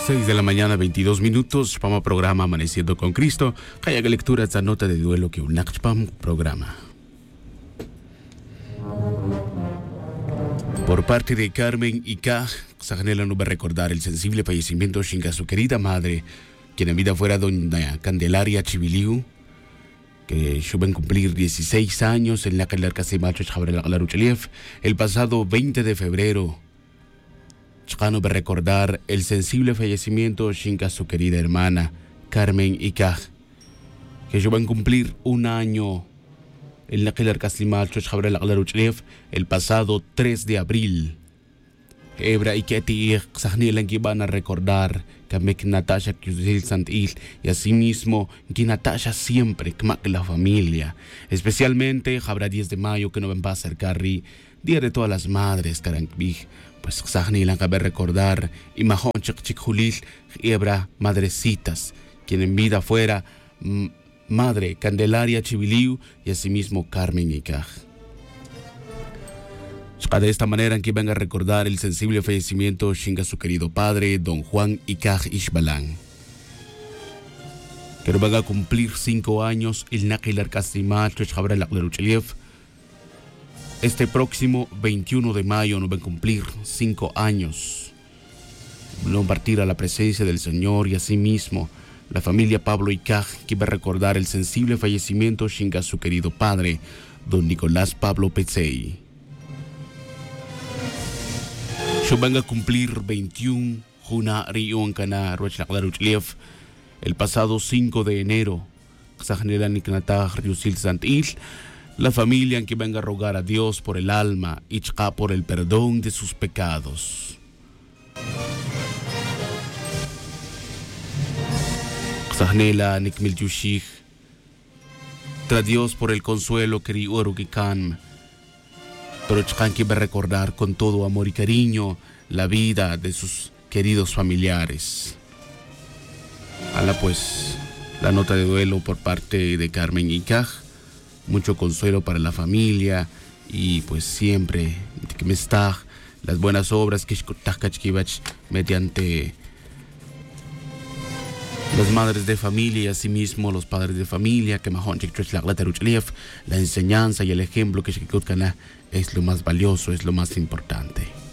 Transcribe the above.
6 de la mañana, 22 minutos. Vamos a programa Amaneciendo con Cristo. Kaya que lectura esta nota de duelo que un programa. Por parte de Carmen Ika, Sajanela no va a recordar el sensible fallecimiento de su querida madre, quien en vida fuera doña Candelaria Chibiliu, que suben cumplir 16 años en la calle Casimacho el pasado 20 de febrero. Chicano va a recordar el sensible fallecimiento de su querida hermana, Carmen Ika, que suben cumplir un año en la calle Casimacho el pasado 3 de abril. Hebra y Ketty Sahnil que van a recordar que me Natasha Kuzil Santil y asimismo que Natasha siempre que la familia, especialmente habrá 10 de mayo que no ven a acercar Día de todas las madres Karankbig, pues Sahnil que va a recordar y Mahon Chikchikjulil Hebra madrecitas, quien en vida fuera madre Candelaria Chibiliu y asimismo Carmen Ikaj. De esta manera en que van a recordar el sensible fallecimiento de su querido padre, don Juan Ikaj Ishbalan, que van a cumplir 5 años el Nakilar Kasimal este próximo 21 de mayo nos van a cumplir 5 años. No partir a la presencia del Señor y asimismo la familia Pablo Ikaj que va a recordar el sensible fallecimiento de su querido padre, don Nicolás Pablo Petzey. Van a cumplir 21 Juna Rion Kana el pasado 5 de enero. La familia en que venga a rogar a Dios por el alma y por el perdón de sus pecados. Tra Dios por el consuelo que Riurukikan. Pero Chkanki va a recordar con todo amor y cariño la vida de sus queridos familiares. Pues la nota de duelo por parte de Carmen Ikaj, mucho consuelo para la familia y pues siempre que me está las buenas obras que mediante las madres de familia y asimismo los padres de familia que la enseñanza y el ejemplo que es lo más valioso, es lo más importante.